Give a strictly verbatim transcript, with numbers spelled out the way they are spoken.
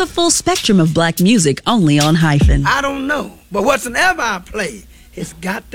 the full spectrum of black music only on Hyphen. I don't know, but whatsoever I play, it's got to